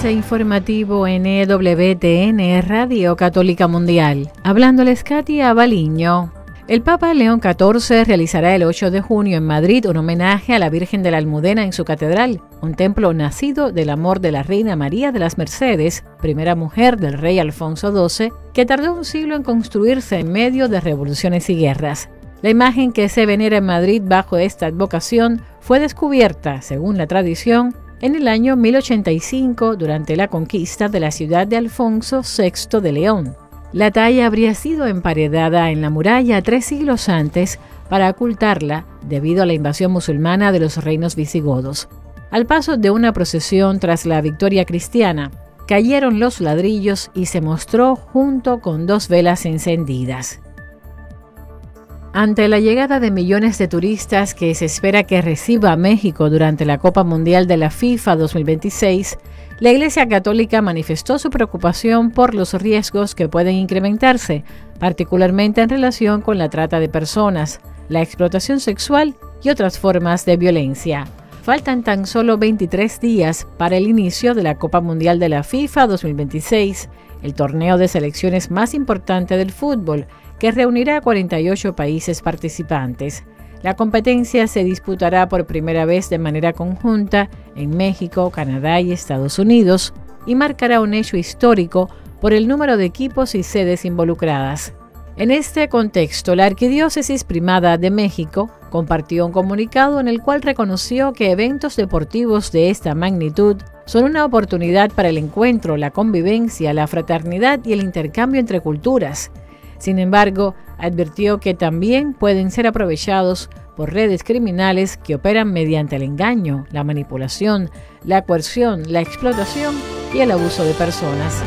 avance informativo en EWTN, Radio Católica Mundial. Hablándoles Katia Baliño. El Papa León XIV realizará el 8 de junio en Madrid un homenaje a la Virgen de la Almudena en su catedral, un templo nacido del amor de la Reina María de las Mercedes, primera mujer del rey Alfonso XII, que tardó un siglo en construirse en medio de revoluciones y guerras. La imagen que se venera en Madrid bajo esta advocación fue descubierta, según la tradición, en el año 1085 durante la conquista de la ciudad de Alfonso VI de León. La talla habría sido emparedada en la muralla 3 siglos antes para ocultarla debido a la invasión musulmana de los reinos visigodos. Al paso de una procesión tras la victoria cristiana, cayeron los ladrillos y se mostró junto con 2 velas encendidas. Ante la llegada de millones de turistas que se espera que reciba México durante la Copa Mundial de la FIFA 2026, la Iglesia Católica manifestó su preocupación por los riesgos que pueden incrementarse, particularmente en relación con la trata de personas, la explotación sexual y otras formas de violencia. Faltan tan solo 23 días para el inicio de la Copa Mundial de la FIFA 2026, el torneo de selecciones más importante del fútbol, que reunirá a 48 países participantes. La competencia se disputará por primera vez de manera conjunta en México, Canadá y Estados Unidos y marcará un hecho histórico por el número de equipos y sedes involucradas. En este contexto, la Arquidiócesis Primada de México compartió un comunicado en el cual reconoció que eventos deportivos de esta magnitud son una oportunidad para el encuentro, la convivencia, la fraternidad y el intercambio entre culturas. Sin embargo, advirtió que también pueden ser aprovechados por redes criminales que operan mediante el engaño, la manipulación, la coerción, la explotación y el abuso de personas.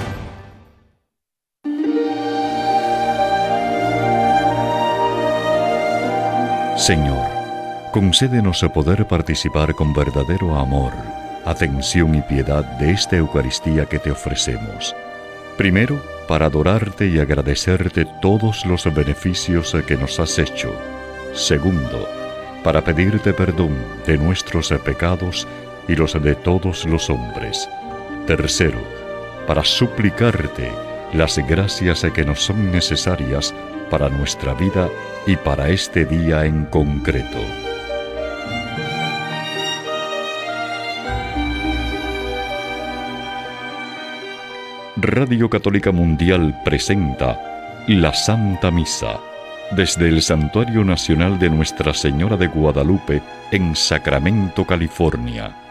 Señor, concédenos poder participar con verdadero amor, atención y piedad de esta Eucaristía que te ofrecemos. Primero, para adorarte y agradecerte todos los beneficios que nos has hecho. Segundo, para pedirte perdón de nuestros pecados y los de todos los hombres. Tercero, para suplicarte las gracias que nos son necesarias para nuestra vida y para este día en concreto. Radio Católica Mundial presenta la Santa Misa desde el Santuario Nacional de Nuestra Señora de Guadalupe en Sacramento, California.